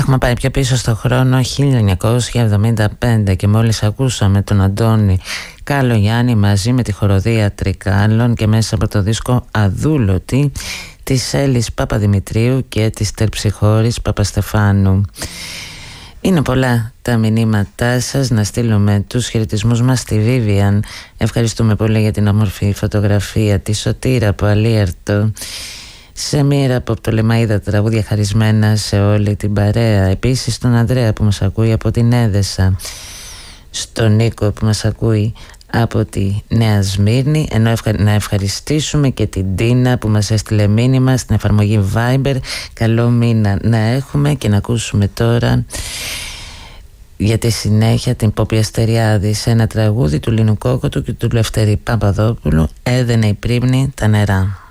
Έχουμε πάει πιο πίσω στο χρόνο 1975 και μόλις ακούσαμε τον Αντώνη Καλογιάννη μαζί με τη χοροδία Τρικάλων και μέσα από το δίσκο Αδούλωτη της Έλλης Παπαδημητρίου και της Τερψιχώρης Παπαστεφάνου. Είναι πολλά τα μηνύματά σας, να στείλουμε τους χαιρετισμούς μας στη Βίβιαν. Ευχαριστούμε πολύ για την όμορφη φωτογραφία, τη Σωτήρα από Αλίαρτο, σε μοίρα από Πτολεμαΐδα, τραγούδια χαρισμένα σε όλη την παρέα. Επίσης τον Ανδρέα που μας ακούει από την Έδεσα, στον Νίκο που μας ακούει από τη Νέα Σμύρνη, ενώ να ευχαριστήσουμε και την Τίνα που μας έστειλε μήνυμα στην εφαρμογή Viber. Καλό μήνα να έχουμε και να ακούσουμε τώρα για τη συνέχεια την Πόπη Αστεριάδη σε ένα τραγούδι του Λίνου Κόκοτου και του Λευτέρη Παπαδόπουλου, «Έδαινε η πρίμνη τα νερά».